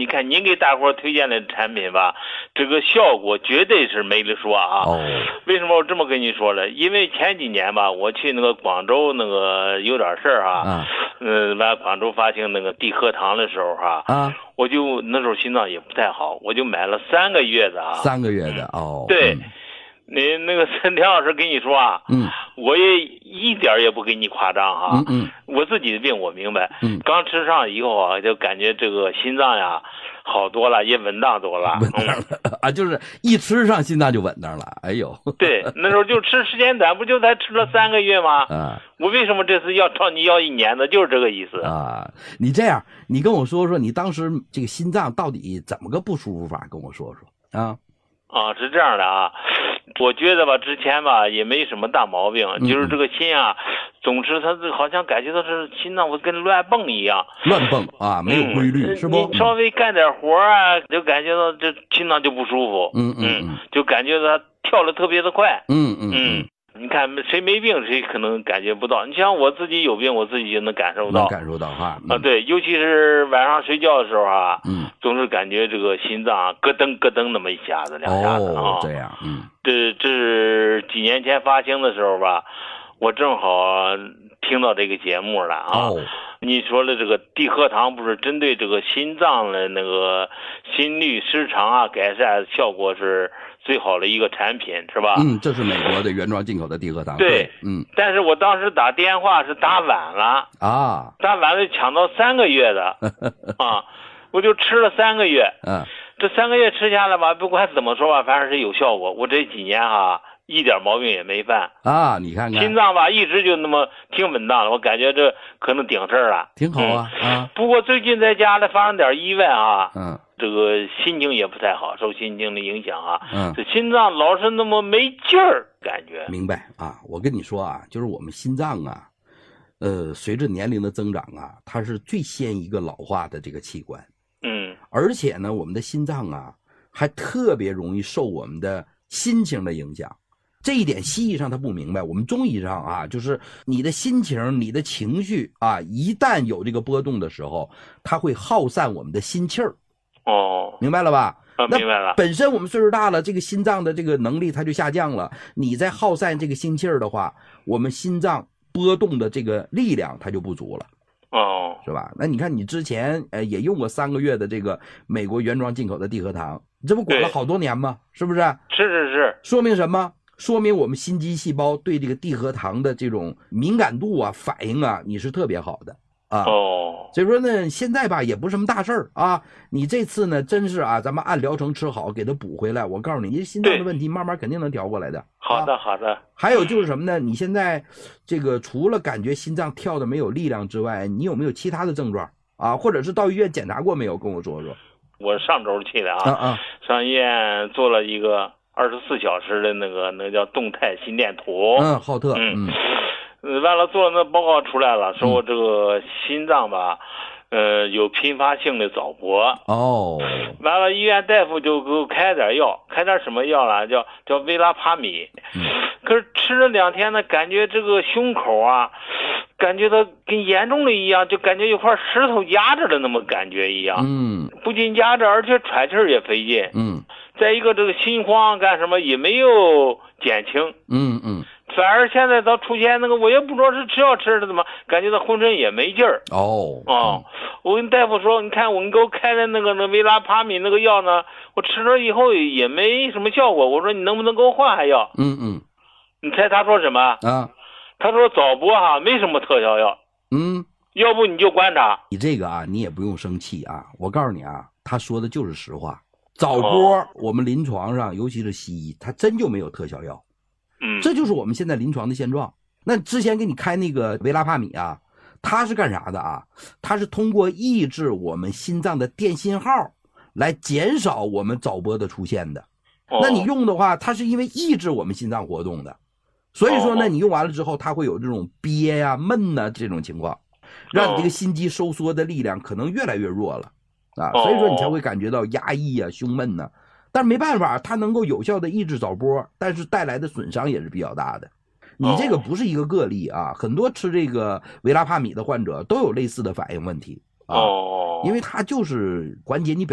你看您给大伙儿推荐的产品吧，这个效果绝对是没得说啊。为什么我这么跟你说呢？因为前几年吧，我去那个广州那个有点事儿啊，完广州发行那个地核糖的时候我就那时候心脏也不太好，我就买了3个月的 3个月的对。你那个陈老师跟你说我也一点也不给你夸张我自己的病我明白，刚吃上以后就感觉这个心脏呀好多了，也稳当多了， 稳当了就是一吃上心脏就稳当了。哎呦， 对，那时候就吃时间短，不就才吃了3个月吗？我为什么这次要找你要1年呢？就是这个意思你这样，你跟我说说你当时这个心脏到底怎么个不舒服法，跟我说说是这样的我觉得吧，之前吧也没什么大毛病，就是这个心总是它好像感觉到是心脏跟乱蹦一样， 乱蹦没有规律，是不？ 你稍微干点活就感觉到这心脏就不舒服，就感觉到它跳得特别的快，你看谁没病谁可能感觉不到，你像我自己有病我自己就能感受到，对，尤其是晚上睡觉的时候总是感觉这个心脏咯噔咯噔那么一下子2下子这样这是几年前发行的时候吧，我正好听到这个节目了你说的这个地核糖不是针对这个心脏的那个心律失常改善效果是最好的一个产品，是吧？ 这是美国的原装进口的地核糖。 对，但是我当时打电话是打晚了打晚了抢到3个月的我就吃了3个月，这3个月吃下来吧，不管怎么说吧，反正是有效果。我这几年一点毛病也没犯你看看心脏吧一直就那么挺稳当的，我感觉这可能顶事儿了， 挺好不过最近在家里发生点意外这个心情也不太好，受心情的影响这心脏老是那么没劲儿感觉。 明白我跟你说就是我们心脏随着年龄的增长它是最先一个老化的这个器官，而且呢我们的心脏还特别容易受我们的心情的影响。这一点西医上他不明白，我们中医上就是你的心情你的情绪一旦有这个波动的时候，它会耗散我们的心气儿。明白了吧？ 明白了。 本身我们岁数大了，这个心脏的这个能力它就下降了，你再耗散这个心气儿的话，我们心脏波动的这个力量它就不足了。是吧？那你看你之前也用过3个月的这个美国原装进口的地核糖，这不管了好多年吗？是不是？ 是。 说明什么？说明我们心肌细胞对这个地核糖的这种敏感度反应你是特别好的所以说呢，现在吧也不是什么大事儿你这次呢真是咱们按疗程吃好，给它补回来。我告诉你，你心脏的问题慢慢肯定能调过来的。 好的。 还有就是什么呢？你现在这个除了感觉心脏跳的没有力量之外，你有没有其他的症状或者是到医院检查过没有？跟我说说。 我上周去的上医院做了一个24小时的那个叫动态心电图。 浩特。 完了做了那报告出来了，说我这个心脏吧有频发性的早搏。完了医院大夫就给我开点药，开点什么药了，叫维拉帕米。可是吃了2天呢，感觉这个胸口感觉到跟严重的一样，就感觉有块石头压着的那么感觉一样。不仅压着，而且喘气儿也费劲。再一个这个心慌干什么也没有减轻。反而现在倒出现那个，我也不知道是吃药吃的怎么，感觉到浑身也没劲儿。我跟大夫说，你看你给我开的那个维拉帕米那个药呢，我吃了以后也没什么效果。我说你能不能给我换药？你猜他说什么？他说早搏没什么特效药。要不你就观察。 你这个你也不用生气我告诉你他说的就是实话。早搏我们临床上尤其是西医，它真就没有特效药。这就是我们现在临床的现状。那之前给你开那个维拉帕米它是干啥的它是通过抑制我们心脏的电信号来减少我们早搏的出现的。那你用的话，它是因为抑制我们心脏活动的，所以说呢，你用完了之后，它会有这种憋闷这种情况，让你这个心肌收缩的力量可能越来越弱了所以说你才会感觉到压抑胸闷但是没办法，它能够有效的抑制早搏，但是带来的损伤也是比较大的。你这个不是一个个例很多吃这个维拉帕米的患者都有类似的反应问题因为它就是缓解你